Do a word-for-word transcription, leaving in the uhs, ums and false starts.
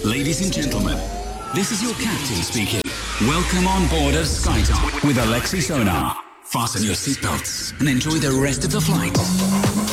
Ladies and gentlemen, this is your captain speaking. Welcome on board of SkyTalk with Alexi Sonar. Fasten your seatbelts and enjoy the rest of the flight.